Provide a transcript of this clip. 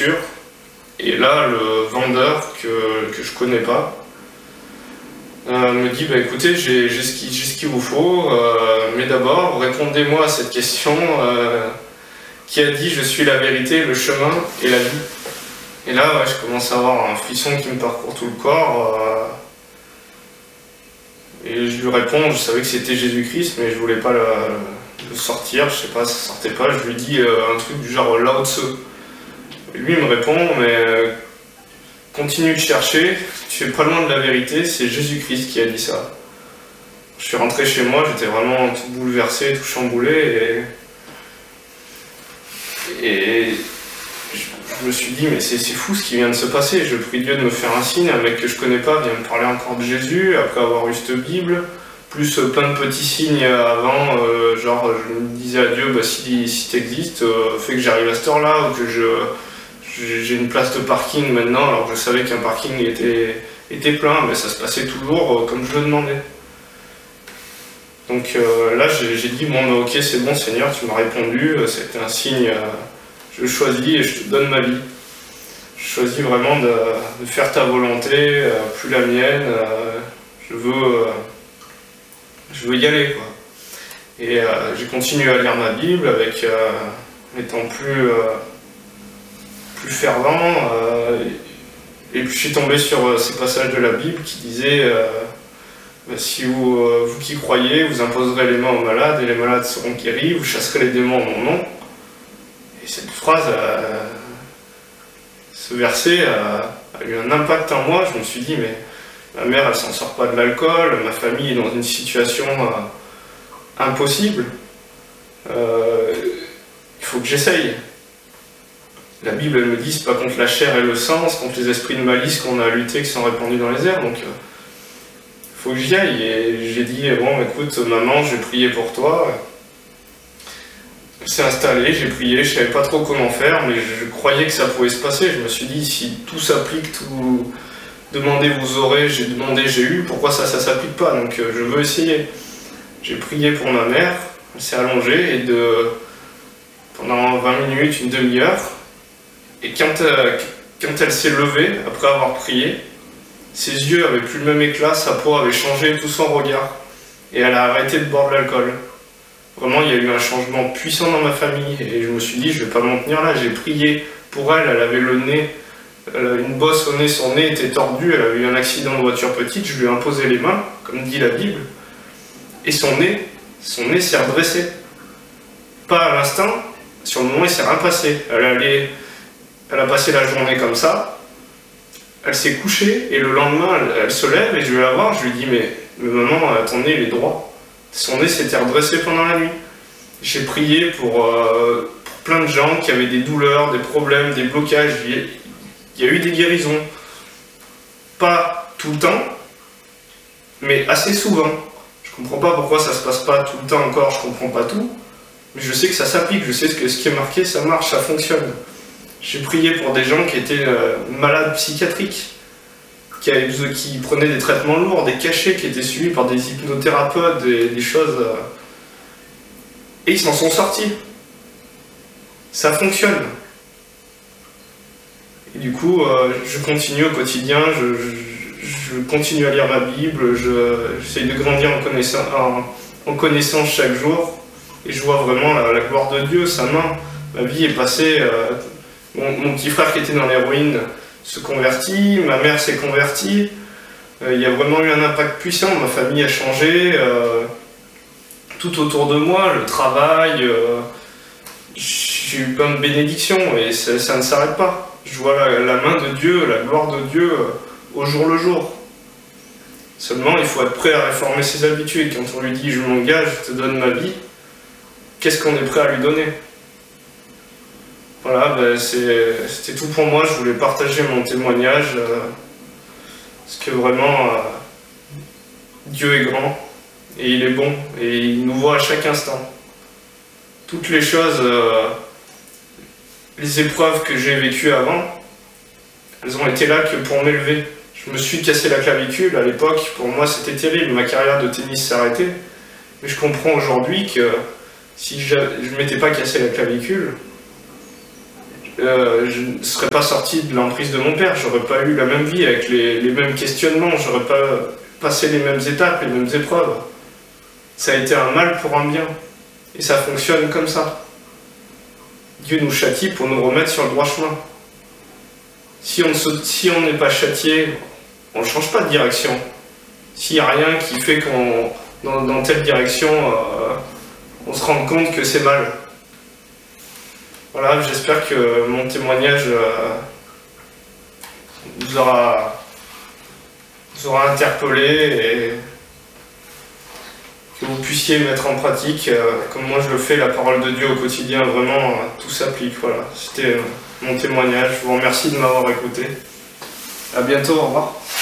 voiture, et là, le vendeur que je connais pas me dit bah, écoutez, j'ai ce qu'il vous faut, mais d'abord, répondez-moi à cette question qui a dit je suis la vérité, le chemin et la vie. Et là, ouais, je commence à avoir un frisson qui me parcourt tout le corps. Et je lui réponds, je savais que c'était Jésus-Christ, mais je voulais pas le sortir, je sais pas, ça sortait pas. Je lui dis un truc du genre Lao Tse. Et lui, il me répond, mais continue de chercher, tu es pas loin de la vérité, c'est Jésus-Christ qui a dit ça. Je suis rentré chez moi, j'étais vraiment tout bouleversé, tout chamboulé, et je me suis dit, mais c'est fou ce qui vient de se passer. Je prie Dieu de me faire un signe, un mec que je connais pas vient me parler encore de Jésus, après avoir eu cette Bible, plus plein de petits signes avant, genre je me disais à Dieu, bah, si t'existes, fais que j'arrive à cette heure-là, ou que j'ai une place de parking maintenant, alors que je savais qu'un parking était plein, mais ça se passait toujours comme je le demandais. Donc là j'ai dit, bon bah, ok c'est bon Seigneur, tu m'as répondu, c'était un signe, je choisis et je te donne ma vie. Je choisis vraiment de faire ta volonté, plus la mienne, je veux y aller quoi. Et j'ai continué à lire ma Bible avec étant plus fervent, et puis je suis tombé sur ces passages de la Bible qui disaient si vous qui croyez, vous imposerez les mains aux malades et les malades seront guéris, vous chasserez les démons en mon nom. Et cette phrase, ce verset a eu un impact en moi. Je me suis dit, mais ma mère elle s'en sort pas de l'alcool, ma famille est dans une situation impossible, il faut que j'essaye. La Bible elle me dit, c'est pas contre la chair et le sang, c'est contre les esprits de malice qu'on a à lutter qui sont répandus dans les airs, donc faut que j'y aille. Et j'ai dit, bon écoute maman, je vais prier pour toi. Elle s'est installée, j'ai prié, je savais pas trop comment faire, mais je croyais que ça pouvait se passer. Je me suis dit, si tout s'applique, tout demandez vous aurez, j'ai demandé j'ai eu, pourquoi ça s'applique pas? Donc je veux essayer. J'ai prié pour ma mère, elle s'est allongée, et pendant 20 minutes, une demi-heure, et quand elle s'est levée, après avoir prié, ses yeux avaient plus le même éclat, sa peau avait changé, tout son regard, et elle a arrêté de boire de l'alcool. Vraiment, il y a eu un changement puissant dans ma famille, et je me suis dit, je vais pas m'en tenir là. J'ai prié pour elle, elle avait le nez, une bosse au nez, son nez était tordu, elle avait eu un accident de voiture petite, je lui ai imposé les mains, comme dit la Bible, et son nez s'est redressé. Pas à l'instant, sur le moment il s'est rien passé. Elle a passé la journée comme ça, elle s'est couchée, et le lendemain, elle se lève, et je vais la voir, je lui dis, mais maman, ton nez il est droit. Son nez s'était redressé pendant la nuit. J'ai prié pour plein de gens qui avaient des douleurs, des problèmes, des blocages. Il y a eu des guérisons. Pas tout le temps, mais assez souvent. Je comprends pas pourquoi ça se passe pas tout le temps encore, je comprends pas tout. Mais je sais que ça s'applique, je sais que ce qui est marqué, ça marche, ça fonctionne. J'ai prié pour des gens qui étaient malades psychiatriques, qui prenaient des traitements lourds, des cachets, qui étaient suivis par des hypnothérapeutes, des choses... Et ils s'en sont sortis. Ça fonctionne. Et du coup, je continue au quotidien, je continue à lire ma Bible, j'essaye de grandir en connaissance chaque jour, et je vois vraiment la gloire de Dieu, sa main. Ma vie est passée... Mon petit frère qui était dans l'héroïne se convertit, ma mère s'est convertie, il y a vraiment eu un impact puissant, ma famille a changé, tout autour de moi, le travail, j'ai eu plein de bénédictions et ça ne s'arrête pas. Je vois la main de Dieu, la gloire de Dieu au jour le jour. Seulement il faut être prêt à réformer ses habitudes. Quand on lui dit je m'engage, je te donne ma vie, qu'est-ce qu'on est prêt à lui donner? Voilà, ben c'était tout pour moi, je voulais partager mon témoignage, parce que vraiment, Dieu est grand, et il est bon, et il nous voit à chaque instant. Toutes les choses, les épreuves que j'ai vécues avant, elles ont été là que pour m'élever. Je me suis cassé la clavicule, à l'époque, pour moi c'était terrible, ma carrière de tennis s'est arrêtée, mais je comprends aujourd'hui que si je ne m'étais pas cassé la clavicule, je ne serais pas sorti de l'emprise de mon père, j'aurais pas eu la même vie avec les mêmes questionnements, j'aurais pas passé les mêmes étapes, les mêmes épreuves. Ça a été un mal pour un bien. Et ça fonctionne comme ça. Dieu nous châtie pour nous remettre sur le droit chemin. Si on n'est pas châtié, on ne change pas de direction. S'il n'y a rien qui fait qu'on, dans telle direction, on se rende compte que c'est mal. Voilà, j'espère que mon témoignage vous aura interpellé et que vous puissiez mettre en pratique, comme moi je le fais, la parole de Dieu au quotidien, vraiment tout s'applique. Voilà, c'était mon témoignage. Je vous remercie de m'avoir écouté. À bientôt, au revoir.